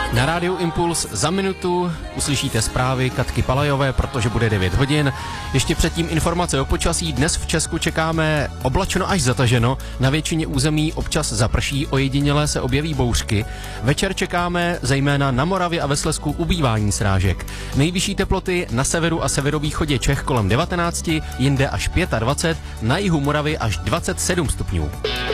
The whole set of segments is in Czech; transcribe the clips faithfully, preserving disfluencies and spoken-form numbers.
Na rádiu Impuls za minutu uslyšíte zprávy Katky Palajové, protože bude devět hodin. Ještě předtím informace o počasí. Dnes v Česku čekáme oblačno až zataženo. Na většině území občas zaprší, ojedinělé se objeví bouřky. Večer čekáme zejména na Moravě a ve Slezsku ubývání srážek. Nejvyšší teploty na severu a severovýchodě Čech kolem devatenáct, jinde až dvacet pět, na jihu Moravy až dvacet sedm stupňů.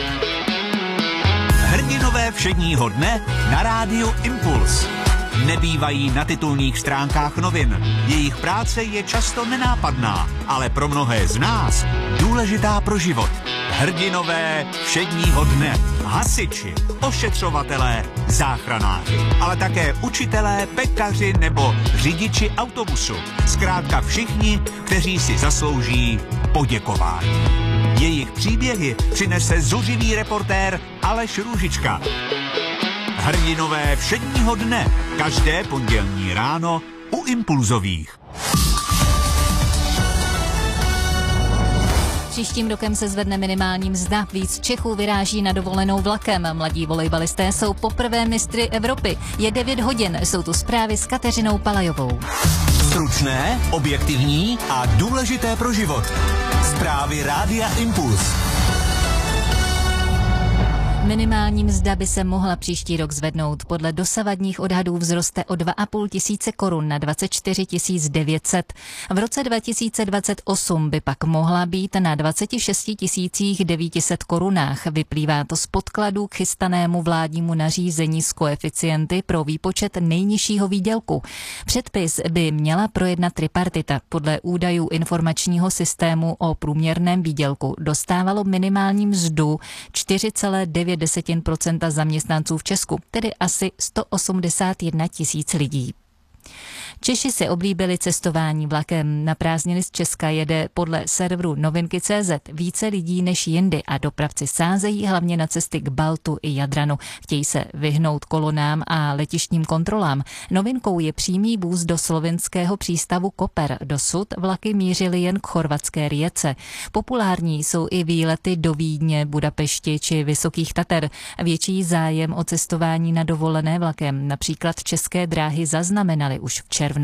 Hrdinové všedního dne na rádiu Impuls. Nebývají na titulních stránkách novin. Jejich práce je často nenápadná, ale pro mnohé z nás důležitá pro život. Hrdinové všedního dne. Hasiči, ošetřovatelé, záchranáři, ale také učitelé, pekaři nebo řidiči autobusu. Zkrátka všichni, kteří si zaslouží poděkování. Jejich příběhy přinese zuřivý reportér Aleš Růžička. Hrdinové všedního dne, každé pondělní ráno u Impulzových. Příštím rokem se zvedne minimální mzda. Víc Čechů vyráží na dovolenou vlakem. Mladí volejbalisté jsou poprvé mistry Evropy. Je devět hodin, jsou tu zprávy s Kateřinou Palajovou. Stručné, objektivní a důležité pro život. Zprávy Rádia Impuls. Minimální mzda by se mohla příští rok zvednout. Podle dosavadních odhadů vzroste o dva a půl tisíce korun na dvacet čtyři tisíc devět set. V roce dva tisíce dvacet osm by pak mohla být na dvacet šest tisíc devět set korunách. Vyplývá to z podkladů k chystanému vládnímu nařízení s koeficienty pro výpočet nejnižšího výdělku. Předpis by měla projednat tripartita. Podle údajů informačního systému o průměrném výdělku dostávalo minimální mzdu čtyři celé devět procenta zaměstnanců v Česku, tedy asi sto osmdesát jedna tisíc lidí. Češi si oblíbili cestování vlakem. Na prázdniny z Česka jede podle serveru novinky tečka cé zet více lidí než jindy a dopravci sázejí hlavně na cesty k Baltu i Jadranu. Chtějí se vyhnout kolonám a letištním kontrolám. Novinkou je přímý vůz do slovenského přístavu Koper. Dosud vlaky mířily jen k chorvatské Rijece. Populární jsou i výlety do Vídně, Budapešti či Vysokých Tater. Větší zájem o cestování na dovolené vlakem například České dráhy zaznamenaly už v červnu.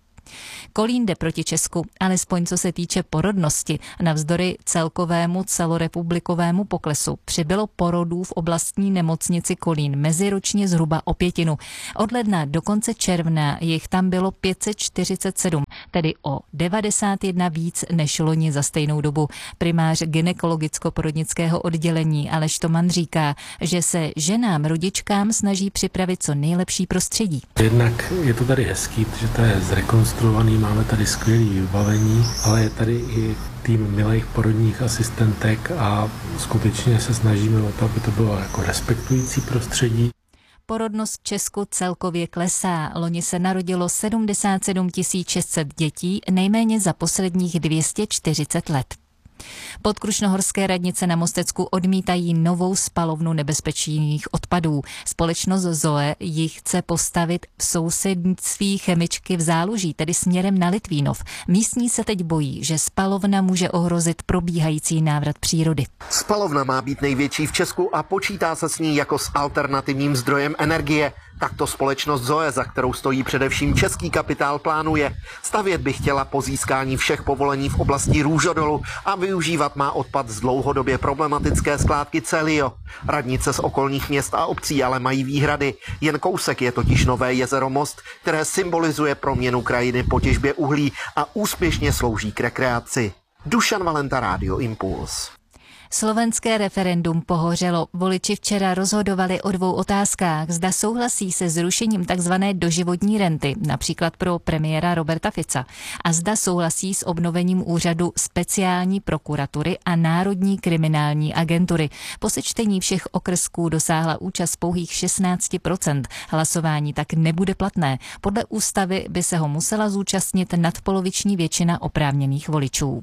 Kolín jde proti Česku, alespoň co se týče porodnosti. Navzdory celkovému celorepublikovému poklesu přibylo porodů v oblastní nemocnici Kolín meziročně zhruba o pětinu. Od ledna do konce června jich tam bylo pět set čtyřicet sedm, tedy o devadesát jedna víc než loni za stejnou dobu. Primář gynekologicko-porodnického oddělení Aleš Toman říká, že se ženám rodičkám snaží připravit co nejlepší prostředí. Jednak je to tady hezký, že to je zrekonstruovaný, máme tady skvělé vybavení, ale je tady i tým milých porodních asistentek a skutečně se snažíme o to, aby to bylo jako respektující prostředí. Porodnost v Česku celkově klesá. Loni se narodilo sedmdesát sedm tisíc šest set dětí, nejméně za posledních dvě stě čtyřicet let. Podkrušnohorské radnice na Mostecku odmítají novou spalovnu nebezpečných odpadů. Společnost Zoe ji chce postavit v sousednictví chemičky v Záluží, tedy směrem na Litvínov. Místní se teď bojí, že spalovna může ohrozit probíhající návrat přírody. Spalovna má být největší v Česku a počítá se s ní jako s alternativním zdrojem energie. Takto společnost Zoe, za kterou stojí především český kapitál, plánuje. Stavět by chtěla po získání všech povolení v oblasti Růžodolu a využívat má odpad z dlouhodobě problematické skládky Celio. Radnice z okolních měst a obcí ale mají výhrady. Jen kousek je totiž nové jezero Most, které symbolizuje proměnu krajiny po těžbě uhlí a úspěšně slouží k rekreaci. Dušan Valenta, Rádio Impuls. Slovenské referendum pohořelo. Voliči včera rozhodovali o dvou otázkách. Zda souhlasí se zrušením tzv. Doživotní renty, například pro premiéra Roberta Fica, a zda souhlasí s obnovením úřadu speciální prokuratury a Národní kriminální agentury. Po sečtení všech okrsků dosáhla účast pouhých šestnáct procent. Hlasování tak nebude platné. Podle ústavy by se ho musela zúčastnit nadpoloviční většina oprávněných voličů.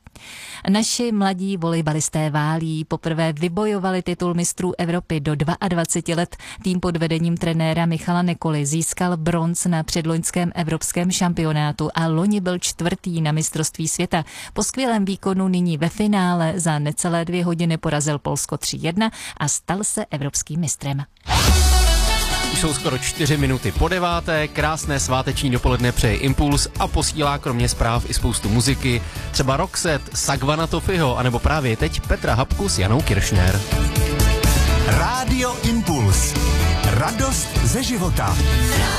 Naši mladí volejbalisté válí. Poprvé vybojovali titul mistrů Evropy do dvacet dva let. Tým pod vedením trenéra Michala Nekoly získal bronz na předloňském evropském šampionátu a loni byl čtvrtý na mistrovství světa. Po skvělém výkonu nyní ve finále za necelé dvě hodiny porazil Polsko tři jedna a stal se evropským mistrem. Už jsou skoro čtyři minuty po deváté, krásné sváteční dopoledne přeje Impuls a posílá kromě zpráv i spoustu muziky, třeba Roxette, Sagvana Tofiho, anebo právě teď Petra Habku s Janou Kiršner. Rádio Impuls. Radost ze života.